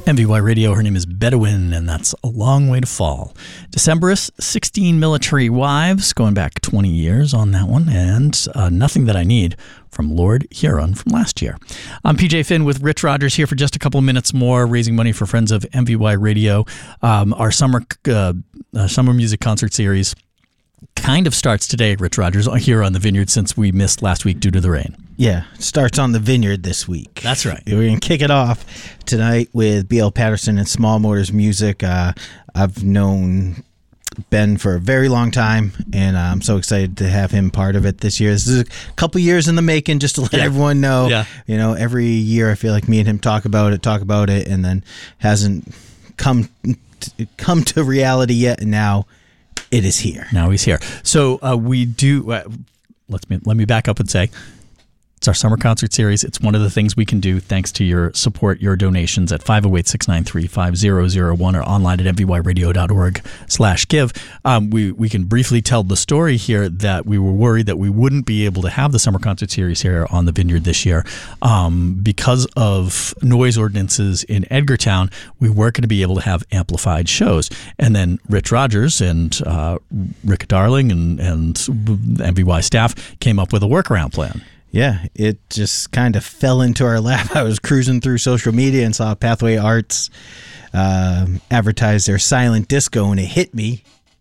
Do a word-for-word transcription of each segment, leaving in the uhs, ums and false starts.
M V Y Radio, her name is Bedouin, and that's A Long Way to Fall. Decemberists, sixteen Military Wives, going back twenty years on that one, and uh, Nothing That I Need from Lord Huron from last year. I'm P J Finn with Rich Rogers here for just a couple of minutes more, raising money for friends of M V Y Radio. Um, our summer uh, uh, summer music concert series kind of starts today, Rich Rogers, here on the Vineyard, since we missed last week due to the rain. Yeah, it starts on the Vineyard this week. That's right. We're going to kick it off tonight with B L Patterson and Small Motors Music. Uh, I've known Ben for a very long time, and I'm so excited to have him part of it this year. This is a couple years in the making, just to let yeah. everyone know. Yeah. You know, every year I feel like me and him talk about it, talk about it, and then hasn't come to, come to reality yet, and now it is here. Now he's here. So uh, we do. Uh, let's me let me back up and say, it's our summer concert series. It's one of the things we can do thanks to your support, your donations at five oh eight, six nine three, five oh oh one or online at m v y radio dot org slash give. Um, we, we can briefly tell the story here that we were worried that we wouldn't be able to have the summer concert series here on the Vineyard this year. Um, because of noise ordinances in Edgartown, we weren't going to be able to have amplified shows. And then Rich Rogers and uh, Rick Darling and, and M V Y staff came up with a workaround plan. Yeah, it just kind of fell into our lap. I was cruising through social media and saw Pathway Arts uh, advertise their silent disco, and it hit me.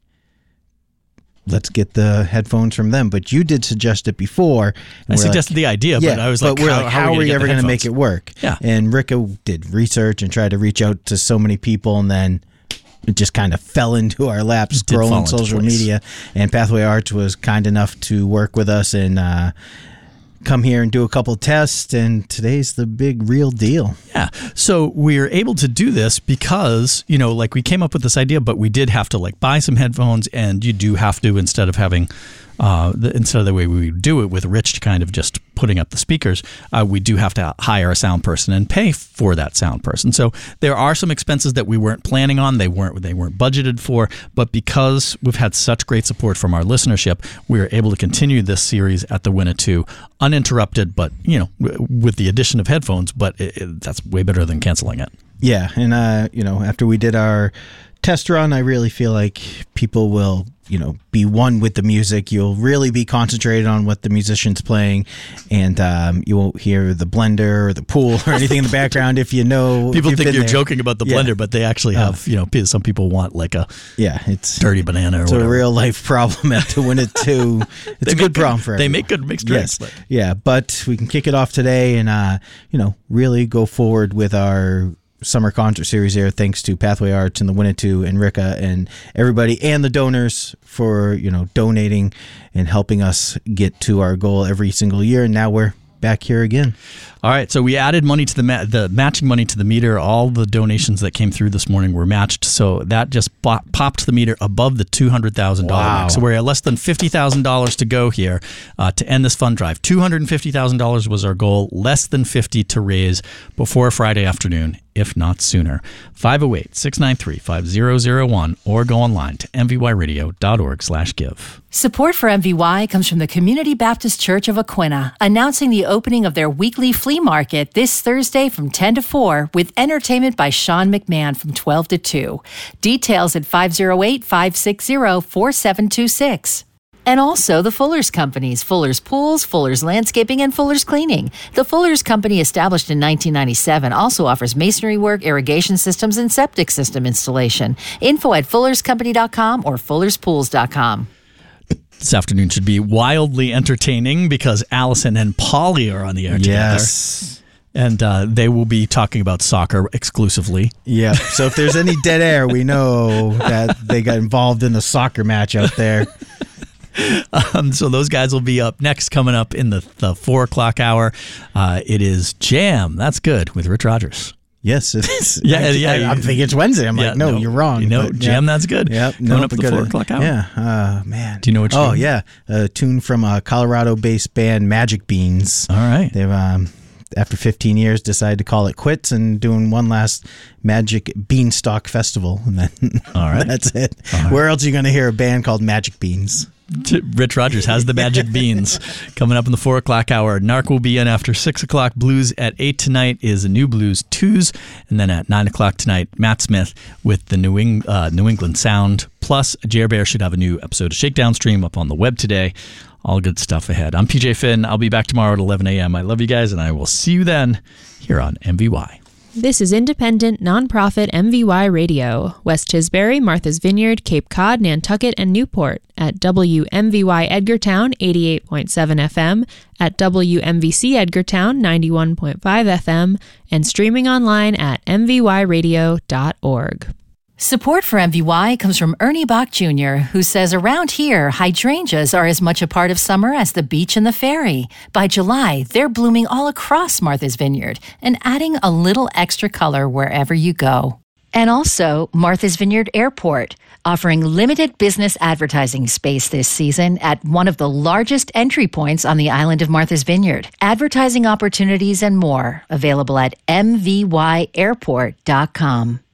Let's get the headphones from them. But you did suggest it before. I suggested like, the idea, yeah, but I was but like, we're how, like, how, how are we, are we ever going to make it work? Yeah. And Ricka did research and tried to reach out to so many people, and then it just kind of fell into our lap, scrolling social media. And Pathway Arts was kind enough to work with us and uh, come here and do a couple tests, and today's the big real deal. Yeah. So we're able to do this because, you know, like we came up with this idea, but we did have to like buy some headphones, and you do have to, instead of having uh, the, instead of the way we do it with Rich kind of just putting up the speakers, uh, we do have to hire a sound person and pay for that sound person. So there are some expenses that we weren't planning on. They weren't they weren't budgeted for, but because we've had such great support from our listenership, we were able to continue this series at the Winnetou uninterrupted, but, you know, w- with the addition of headphones, but it, it, that's way better than canceling it. Yeah, and, uh, you know, after we did our test run, I really feel like people will, you know, be one with the music. You'll really be concentrated on what the musician's playing, and um, you won't hear the blender or the pool or anything in the background if you know. People think you're there. joking about the yeah. blender, but they actually have, uh, you know, some people want like a yeah, it's dirty banana or it's whatever. a real life problem at the Winnetou. It's a good good, problem for everyone. They make good mixed drinks. Yes. But. Yeah, but we can kick it off today and, uh, you know, really go forward with our summer concert series here, thanks to Pathway Arts and the Winnetou and Ricka and everybody and the donors for, you know, donating and helping us get to our goal every single year. And now we're back here again. All right, so we added money to the ma- the matching money to the meter. All the donations that came through this morning were matched, so that just pop- popped the meter above the two hundred thousand dollars wow. mark. So we're at less than fifty thousand dollars to go here uh, to end this fund drive. two hundred fifty thousand dollars was our goal, less than fifty to raise before Friday afternoon, if not sooner. five oh eight, six nine three, five oh oh one or go online to m v y radio dot org slash give. Support for M V Y comes from the Community Baptist Church of Aquinnah, announcing the opening of their weekly flea market this Thursday from ten to four with entertainment by Sean McMahon from twelve to two. Details at five oh eight, five six oh, four seven two six. And also the Fuller's Companies, Fuller's Pools, Fuller's Landscaping, and Fuller's Cleaning. The Fuller's Company, established in nineteen ninety-seven, also offers masonry work, irrigation systems, and septic system installation. Info at fullers company dot com or fullers pools dot com. This afternoon should be wildly entertaining because Allison and Polly are on the air together. Yes. And uh, they will be talking about soccer exclusively. Yeah. So if there's any dead air, we know that they got involved in the soccer match out there. Um, so those guys will be up next, coming up in the, the four o'clock hour. Uh, it is Jam. That's good with Rich Rogers. Yes, it is. Yeah, I, yeah. I, I'm thinking it's Wednesday. I'm yeah, like, no, no, you're wrong. You know, but, Jam, yeah. that's good. Yep. Coming Nope, up at the four o'clock hour. Yeah. Uh, man. Do you know what? Oh, yeah. A tune from a Colorado-based band, Magic Beans. All right. They've um, after fifteen years, decided to call it quits and doing one last Magic Beanstalk Festival, and then all right, that's it. All right. Where else are you going to hear a band called Magic Beans? Rich Rogers has the magic beans. Coming up in the four o'clock hour, Narc will be in after six o'clock. Blues at eight tonight is a New Blues Twos. And then at nine o'clock tonight, Matt Smith with the New, Eng- uh, New England Sound. Plus, Jer Bear should have a new episode of Shakedown Stream up on the web today. All good stuff ahead. I'm P J Finn. I'll be back tomorrow at eleven a.m. I love you guys, and I will see you then here on M V Y. This is independent, nonprofit M V Y Radio. West Tisbury, Martha's Vineyard, Cape Cod, Nantucket, and Newport at W M V Y Edgartown eighty-eight point seven F M, at W M V C Edgartown ninety-one point five F M, and streaming online at m v y radio dot org. Support for M V Y comes from Ernie Bach Junior, who says around here, hydrangeas are as much a part of summer as the beach and the ferry. By July, they're blooming all across Martha's Vineyard and adding a little extra color wherever you go. And also, Martha's Vineyard Airport, offering limited business advertising space this season at one of the largest entry points on the island of Martha's Vineyard. Advertising opportunities and more available at m v y airport dot com.